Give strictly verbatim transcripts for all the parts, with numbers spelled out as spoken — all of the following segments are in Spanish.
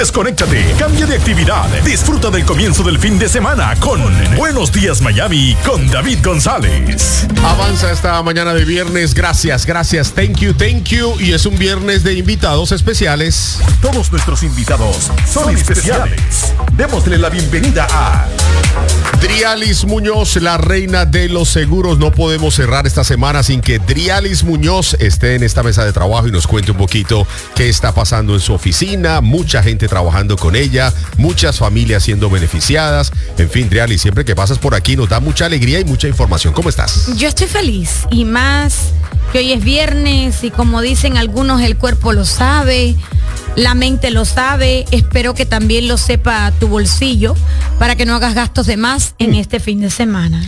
desconéctate, cambia de actividad, disfruta del comienzo del fin de semana con Buenos Días Miami con David González. Avanza esta mañana de viernes, gracias, gracias, thank you, thank you. Y es un viernes de invitados especiales. Todos nuestros invitados son, son especiales. especiales. Démosle la bienvenida a Drialis Muñoz, la reina de los seguros. No podemos cerrar esta semana sin que Drialis Muñoz esté en esta mesa de trabajo y nos cuente un poquito qué está pasando en su oficina. Mucha gente trabajando con ella, muchas familias siendo beneficiadas. En fin, Drialis, siempre que pasas por aquí nos da mucha alegría y mucha información. ¿Cómo estás? Yo estoy feliz, y más que hoy es viernes y como dicen algunos, el cuerpo lo sabe, la mente lo sabe. Espero que también lo sepa tu bolsillo para que no hagas gastos de más en este fin de semana.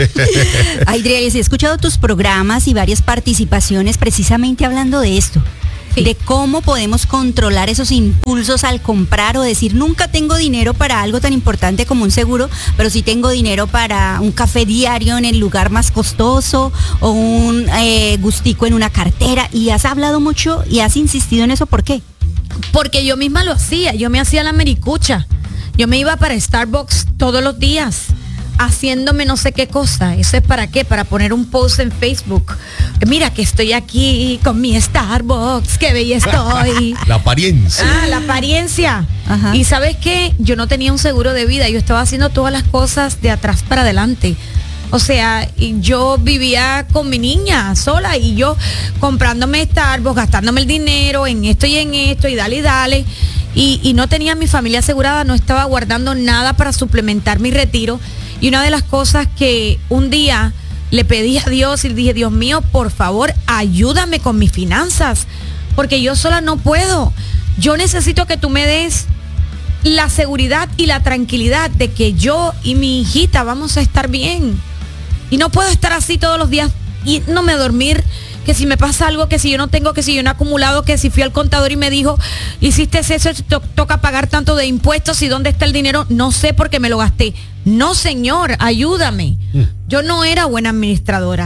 Ay, Drialis, he escuchado tus programas y varias participaciones precisamente hablando de esto. Sí. De cómo podemos controlar esos impulsos al comprar o decir, nunca tengo dinero para algo tan importante como un seguro, pero sí tengo dinero para un café diario en el lugar más costoso o un eh, gustico en una cartera. Y has hablado mucho y has insistido en eso. ¿Por qué? Porque yo misma lo hacía, yo me hacía la mericucha. Yo me iba para Starbucks todos los días, haciéndome no sé qué cosa. ¿Eso es para qué? Para poner un post en Facebook. Mira que estoy aquí con mi Starbucks, qué bella estoy. La apariencia. Ah, la apariencia. Ajá. Y ¿sabes qué? Yo no tenía un seguro de vida, yo estaba haciendo todas las cosas de atrás para adelante. O sea, yo vivía con mi niña sola y yo comprándome Starbucks, gastándome el dinero en esto y en esto y dale y dale. Y, y no tenía mi familia asegurada, no estaba guardando nada para suplementar mi retiro. Y una de las cosas que un día le pedí a Dios y le dije, Dios mío, por favor, ayúdame con mis finanzas, porque yo sola no puedo. Yo necesito que tú me des la seguridad y la tranquilidad de que yo y mi hijita vamos a estar bien. Y no puedo estar así todos los días y no me dormir, que si me pasa algo, que si yo no tengo, que si yo no he acumulado, que si fui al contador y me dijo, hiciste eso, to- toca pagar tanto de impuestos y dónde está el dinero, no sé por qué me lo gasté. No, señor, ayúdame. Mm. Yo no era buena administradora.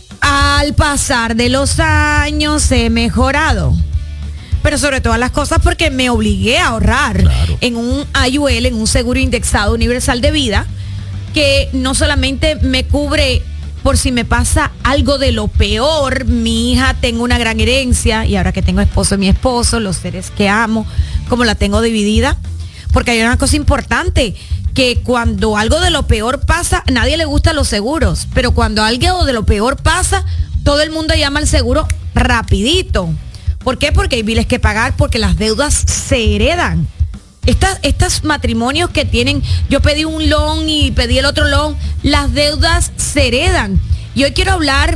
Al pasar de los años he mejorado. Pero sobre todas las cosas porque me obligué a ahorrar claro. en un I U L, en un seguro indexado universal de vida, que no solamente me cubre por si me pasa algo de lo peor. Mi hija, tengo una gran herencia y ahora que tengo esposo y mi esposo, los seres que amo, como la tengo dividida, porque hay una cosa importante, que cuando algo de lo peor pasa, a nadie le gustan los seguros, pero cuando algo de lo peor pasa, todo el mundo llama al seguro rapidito. ¿Por qué? Porque hay biles que pagar, porque las deudas se heredan. Estas, estos matrimonios que tienen, yo pedí un loan y pedí el otro loan, las deudas se heredan. Y hoy quiero hablar,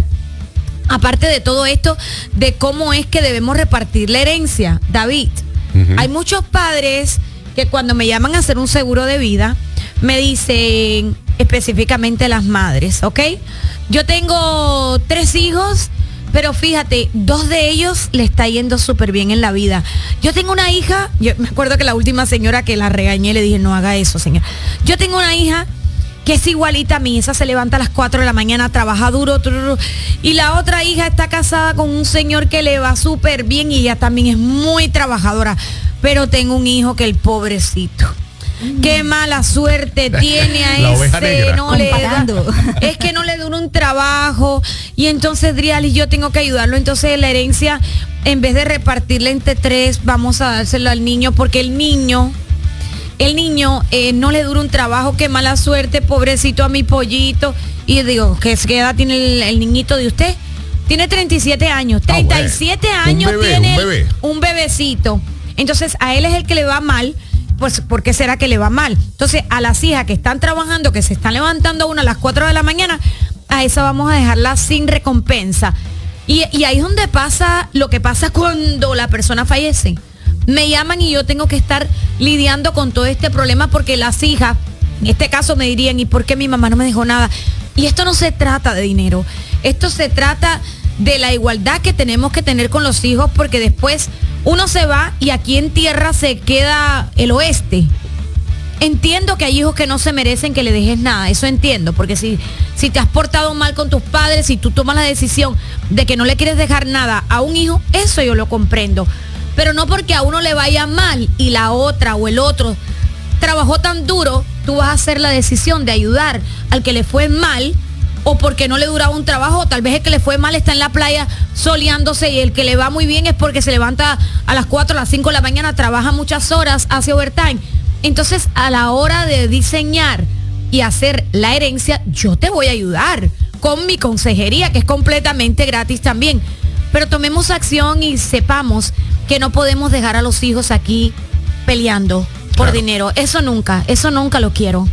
aparte de todo esto, de cómo es que debemos repartir la herencia. David, uh-huh. hay muchos padres que cuando me llaman a hacer un seguro de vida, me dicen, específicamente las madres, ¿ok? Yo tengo tres hijos, pero fíjate, dos de ellos le está yendo súper bien en la vida. Yo tengo una hija, yo me acuerdo que la última señora que la regañé le dije, no haga eso, señora. Yo tengo una hija que es igualita a mí, esa se levanta a las cuatro de la mañana, trabaja duro, duro, y la otra hija está casada con un señor que le va súper bien y ella también es muy trabajadora. Pero tengo un hijo que el pobrecito, mm. qué mala suerte tiene a la ese, no le da, es que no le dura un trabajo, y entonces Drialis, yo tengo que ayudarlo. Entonces la herencia, en vez de repartirla entre tres, vamos a dárselo al niño, porque el niño, el niño eh, no le dura un trabajo, qué mala suerte, pobrecito a mi pollito. Y digo, ¿qué edad tiene el, el niñito de usted? Tiene treinta y siete años, treinta y siete ah, bueno. años un bebé, tiene un, bebé. un bebecito. Entonces a él es el que le va mal. Pues, ¿por qué será que le va mal? Entonces, a las hijas que están trabajando, que se están levantando una a las cuatro de la mañana, a esa vamos a dejarla sin recompensa. Y, y ahí es donde pasa lo que pasa cuando la persona fallece. Me llaman y yo tengo que estar lidiando con todo este problema, porque las hijas, en este caso, me dirían, ¿y por qué mi mamá no me dejó nada? Y esto no se trata de dinero. Esto se trata de la igualdad que tenemos que tener con los hijos, porque después uno se va y aquí en tierra se queda el oeste. Entiendo que hay hijos que no se merecen que le dejes nada, eso entiendo, porque si, si te has portado mal con tus padres, si tú tomas la decisión de que no le quieres dejar nada a un hijo, eso yo lo comprendo. Pero no porque a uno le vaya mal y la otra o el otro trabajó tan duro, tú vas a hacer la decisión de ayudar al que le fue mal, o porque no le duraba un trabajo. Tal vez el que le fue mal está en la playa soleándose y el que le va muy bien es porque se levanta a las cuatro, a las cinco de la mañana, trabaja muchas horas, hace overtime. Entonces, a la hora de diseñar y hacer la herencia, yo te voy a ayudar con mi consejería, que es completamente gratis también. Pero tomemos acción y sepamos que no podemos dejar a los hijos aquí peleando por claro. dinero. Eso nunca, eso nunca lo quiero.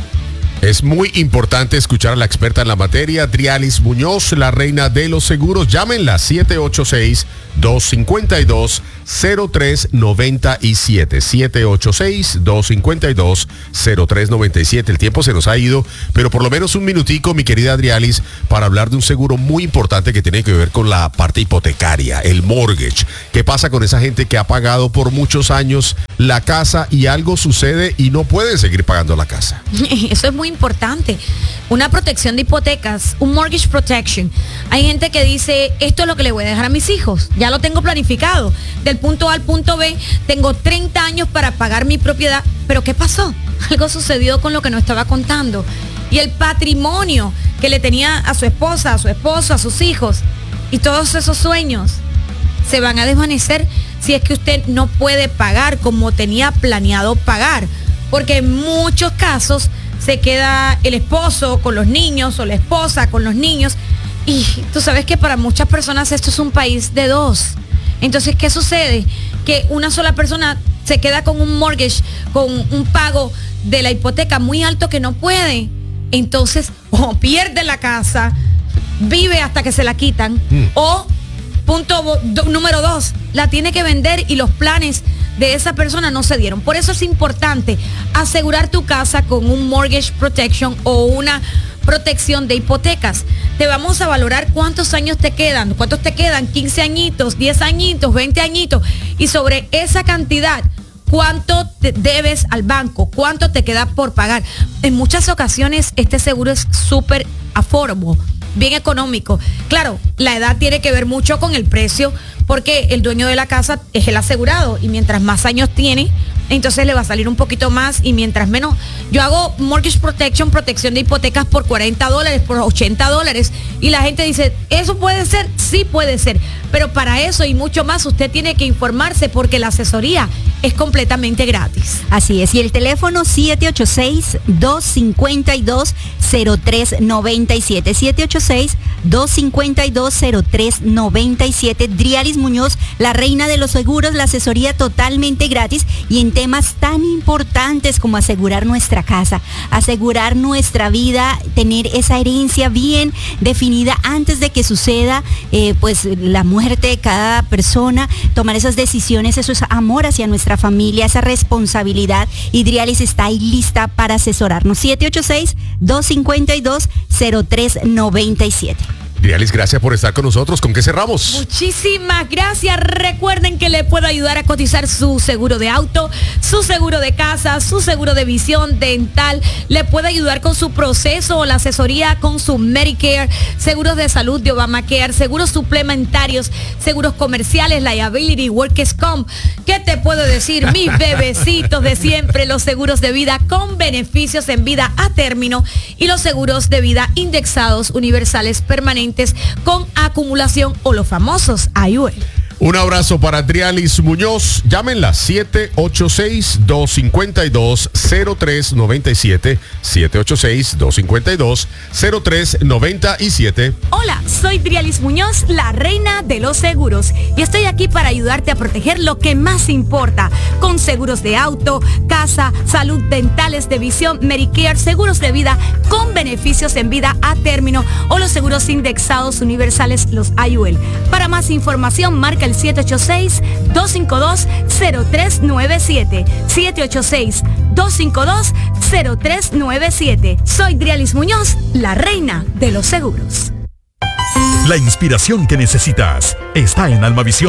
Es muy importante escuchar a la experta en la materia, Drialis Muñoz, la reina de los seguros. Llámenla siete ocho seis, dos cinco dos, cero tres nueve siete. siete ocho seis, dos cinco dos, cero tres nueve siete. El tiempo se nos ha ido, pero por lo menos un minutico, mi querida Drialis, para hablar de un seguro muy importante que tiene que ver con la parte hipotecaria, el mortgage. ¿Qué pasa con esa gente que ha pagado por muchos años la casa y algo sucede y no pueden seguir pagando la casa? Eso es muy importante. Una protección de hipotecas, un mortgage protection. Hay gente que dice, esto es lo que le voy a dejar a mis hijos. Ya lo tengo planificado. Del punto A al punto B, tengo treinta años para pagar mi propiedad. Pero ¿qué pasó? Algo sucedió con lo que no estaba contando. Y el patrimonio que le tenía a su esposa, a su esposo, a sus hijos, y todos esos sueños se van a desvanecer si es que usted no puede pagar como tenía planeado pagar. Porque en muchos casos se queda el esposo con los niños o la esposa con los niños. Y tú sabes que para muchas personas esto es un país de dos. Entonces, ¿qué sucede? Que una sola persona se queda con un mortgage, con un pago de la hipoteca muy alto que no puede. Entonces, o pierde la casa, vive hasta que se la quitan, mm. o punto do, número dos, la tiene que vender y los planes de esa persona no se dieron. Por eso es importante asegurar tu casa con un mortgage protection o una protección de hipotecas. Te vamos a valorar cuántos años te quedan, cuántos te quedan, quince añitos, diez añitos, veinte añitos, y sobre esa cantidad, cuánto te debes al banco, cuánto te queda por pagar. En muchas ocasiones este seguro es súper affordable, bien económico. Claro, la edad tiene que ver mucho con el precio, porque el dueño de la casa es el asegurado y mientras más años tiene, entonces le va a salir un poquito más, y mientras menos. Yo hago mortgage protection, protección de hipotecas por cuarenta dólares, por ochenta dólares, y la gente dice, ¿eso puede ser? Sí puede ser, pero para eso y mucho más usted tiene que informarse, porque la asesoría es completamente gratis. Así es, y el teléfono siete ocho seis, dos cinco dos, cero tres nueve siete, siete ocho seis, dos cinco dos, cero tres nueve siete. Drialis Muñoz, la reina de los seguros, la asesoría totalmente gratis y en temas tan importantes como asegurar nuestra casa, asegurar nuestra vida, tener esa herencia bien definida antes de que suceda eh, pues la muerte de cada persona, tomar esas decisiones. Eso es amor hacia nuestra familia, esa responsabilidad, y Drialis está ahí lista para asesorarnos. siete ocho seis, dos cinco dos, cero tres nueve siete. Drialis, gracias por estar con nosotros. ¿Con qué cerramos? Muchísimas gracias. Recuerden que le puedo ayudar a cotizar su seguro de auto, su seguro de casa, su seguro de visión, dental. Le puedo ayudar con su proceso o la asesoría con su Medicare, seguros de salud de Obamacare, seguros suplementarios, seguros comerciales, liability, workers' comp. ¿Qué te puedo decir? Mis bebecitos de siempre, los seguros de vida con beneficios en vida a término y los seguros de vida indexados, universales, permanentes, con acumulación, o los famosos I U L. Un abrazo para Drialis Muñoz. Llámenla siete ocho seis, dos cinco dos, cero tres nueve siete, siete ocho seis, dos cinco dos, cero tres nueve siete. Hola, soy Drialis Muñoz, la reina de los seguros, y estoy aquí para ayudarte a proteger lo que más importa, con seguros de auto, casa, salud, dentales, de visión, Medicare, seguros de vida con beneficios en vida a término, o los seguros indexados universales, los I U L. Para más información, marca el siete ocho seis, dos cinco dos, cero tres nueve siete, siete ocho seis, dos cinco dos, cero tres nueve siete. Soy Drialis Muñoz, la reina de los seguros. La inspiración que necesitas está en Almavisión.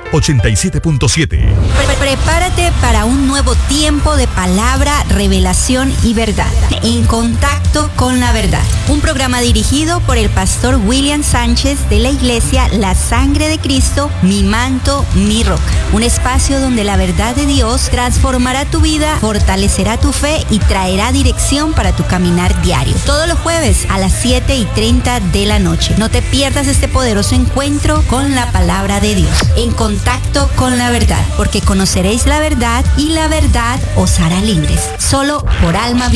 ochenta y siete punto siete. Pre- Prepárate para un nuevo tiempo de palabra, revelación y verdad. En contacto con la verdad. Un programa dirigido por el pastor William Sánchez de la iglesia La Sangre de Cristo, Mi Manto, Mi Roca. Un espacio donde la verdad de Dios transformará tu vida, fortalecerá tu fe y traerá dirección para tu caminar diario. Todos los jueves a las siete y treinta de la noche. No te pierdas este poderoso encuentro con la palabra de Dios. En contacto con la verdad, porque conoceréis la verdad y la verdad os hará libres. Solo por Alma Vida.